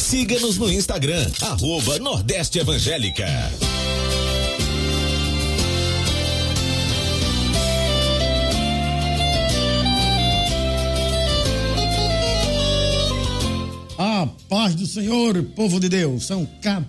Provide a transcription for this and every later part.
Siga-nos no Instagram, @Nordeste Evangélica. A paz do Senhor, povo de Deus. São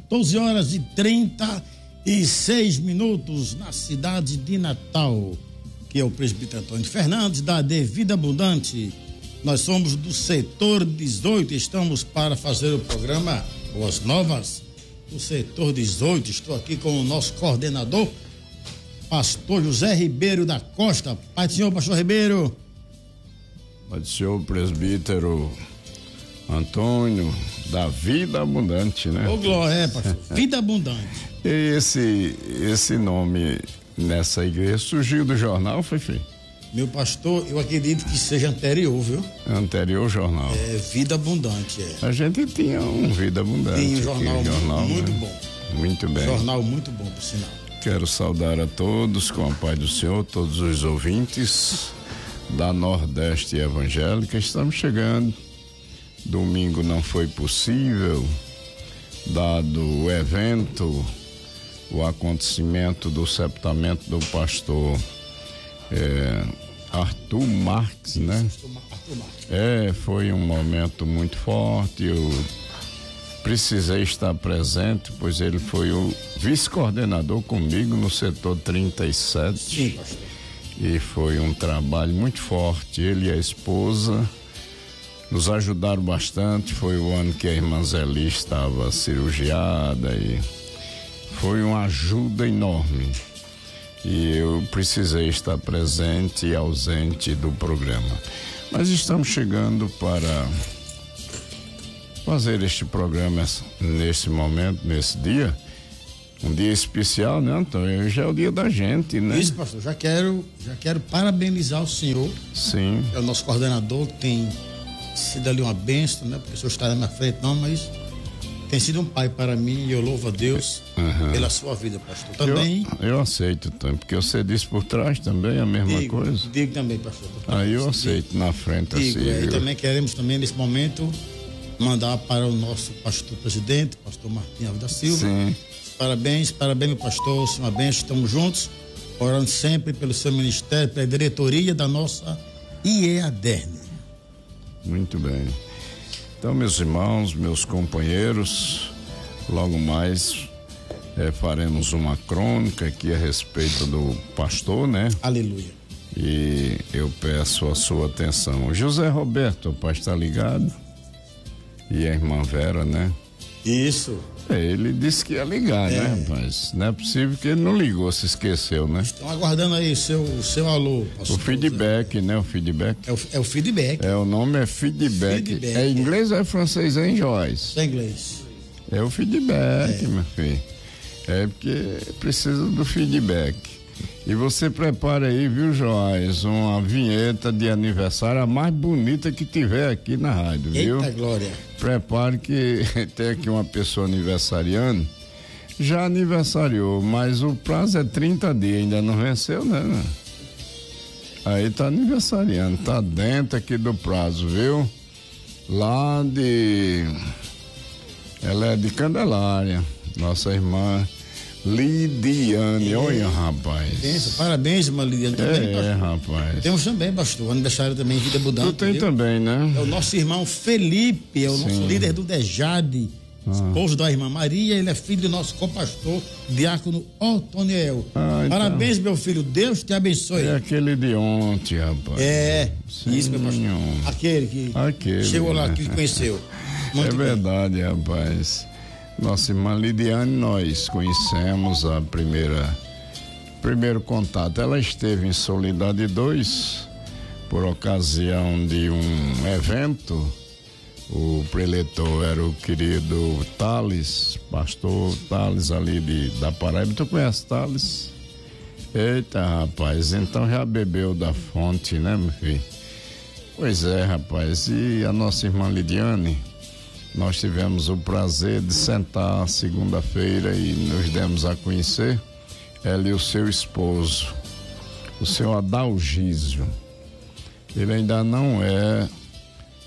14h36 na cidade de Natal. Que é o presbítero Antônio Fernandes, da Devida Abundante. Nós somos do setor 18, estamos para fazer o programa Boas Novas do setor 18. Estou aqui com o nosso coordenador, pastor José Ribeiro da Costa. Pai do Senhor, pastor Ribeiro. Pai do Senhor, presbítero Antônio, da Vida Abundante, né? Ô, glória, pastor. Vida Abundante. E esse nome nessa igreja surgiu do jornal, foi feio? Meu pastor, eu acredito que seja anterior, viu? Anterior jornal. É, Vida Abundante, é. A gente tinha um Vida Abundante. Tinha um jornal muito, né? bom. Muito bem. Jornal muito bom, por sinal. Quero saudar a todos com a paz do Senhor, todos os ouvintes da Nordeste Evangélica. Estamos chegando. Domingo não foi possível, dado o evento, o acontecimento do sepultamento do pastor Arthur Marques, né? Arthur Marques. Foi um momento muito forte. Eu precisei estar presente, pois ele foi o vice-coordenador comigo no setor 37. Sim, pastor. E foi um trabalho muito forte. Ele e a esposa nos ajudaram bastante. Foi o ano que a irmã Zeli estava cirurgiada e foi uma ajuda enorme. E eu precisei estar presente e ausente do programa. Mas estamos chegando para fazer este programa nesse momento, nesse dia. Um dia especial, né, Antônio? Hoje é o dia da gente, né? Isso, pastor. Já quero parabenizar o senhor. Sim. É o nosso coordenador, que tem sido ali uma bênção, né? Porque o senhor está na minha frente, não, mas tem sido um pai para mim e eu louvo a Deus pela sua vida, pastor. Também. Eu aceito, porque você disse por trás também a mesma coisa. Digo também, pastor. Aí eu aceito na frente assim. E também queremos também nesse momento mandar para o nosso pastor presidente, pastor Martim Alves da Silva. Sim. Parabéns, meu pastor, senhor, uma bênção, estamos juntos, orando sempre pelo seu ministério, pela diretoria da nossa IEADERN. Muito bem. Então, meus irmãos, meus companheiros, logo mais faremos uma crônica aqui a respeito do pastor, né? Aleluia. E eu peço a sua atenção. José Roberto, o pai está ligado? E a irmã Vera, né? Isso. Ele disse que ia ligar, né, rapaz? Não é possível que ele não ligou, se esqueceu, né? Estão aguardando aí seu alô, pastor. O feedback, né? O feedback. É o feedback. O nome é feedback. É inglês ou é francês, hein, Joyce? É inglês. É o feedback, meu filho. É porque precisa do feedback. E você prepara aí, viu, Joyce, uma vinheta de aniversário, a mais bonita que tiver aqui na rádio, viu? Eita glória. Prepare que tem aqui uma pessoa aniversariando. Já aniversariou, mas o prazo é 30 dias, ainda não venceu, né? Aí tá aniversariando, tá dentro aqui do prazo, viu? Ela é de Candelária, nossa irmã Lidiane, olha, rapaz. Parabéns, irmã Lidiane, também, pastor. Rapaz. Temos também, pastor, aniversário também, Vida Abundante. Tu tem também, né? É o nosso irmão Felipe, é o nosso líder do DEJAD, esposo da irmã Maria, ele é filho do nosso compastor, diácono Otoniel. Parabéns, meu filho, Deus te abençoe. É aquele de ontem, rapaz. Isso, meu pastor. Aquele que chegou lá, que conheceu. Muito bem. Verdade, rapaz. Nossa irmã Lidiane, nós conhecemos primeiro contato. Ela esteve em Soledade 2 por ocasião de um evento. O preletor era o querido Thales, pastor Thales ali da Paraíba. Tu conhece Thales? Eita, rapaz, então já bebeu da fonte, né, meu filho? Pois é, rapaz, e a nossa irmã Lidiane, nós tivemos o prazer de sentar segunda-feira e nos demos a conhecer, ela e o seu esposo, o seu Adalgísio. Ele ainda não é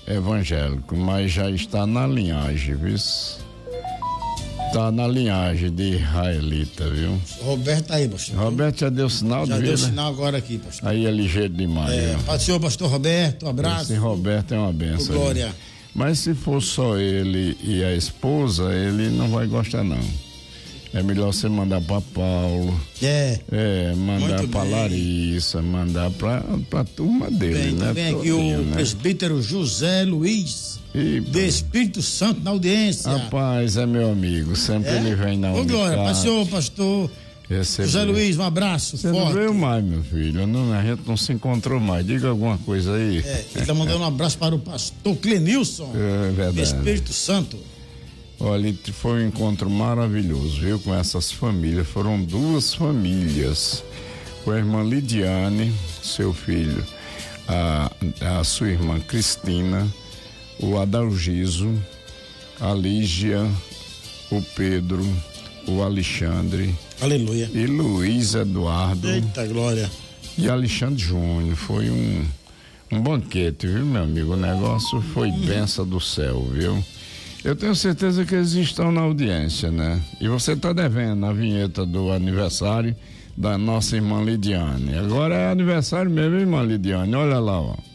evangélico, mas já está na linhagem, viu? Está na linhagem de israelita, viu? Roberto aí, pastor. Roberto já deu sinal já de vida? Já deu sinal agora aqui, pastor. Aí é ligeiro demais. Senhor pastor Roberto, um abraço. Esse Roberto é uma benção. Glória. Viu? Mas se for só ele e a esposa, ele não vai gostar, não. É melhor você mandar para Paulo. Mandar para Larissa, mandar para a turma dele, né? Vem aqui o presbítero José Luiz, de Espírito Santo, na audiência. Rapaz, é meu amigo, sempre ele vem na audiência. Glória, pastor José Luiz, um abraço você forte. Você não veio mais, meu filho, a gente não se encontrou mais, diga alguma coisa aí. Ele tá mandando um abraço para o pastor Clenilson, verdade. de Espírito Santo. Olha, foi um encontro maravilhoso, viu? Com essas famílias. Foram 2 famílias. Com a irmã Lidiane, seu filho, a sua irmã Cristina, o Adalgiso, a Lígia, o Pedro, o Alexandre. Aleluia. E Luiz Eduardo. Eita glória. E Alexandre Júnior. Foi um banquete, viu, meu amigo? O negócio foi bênção do céu, viu? Eu tenho certeza que eles estão na audiência, né? E você está devendo a vinheta do aniversário da nossa irmã Lidiane. Agora é aniversário mesmo, irmã Lidiane. Olha lá, ó.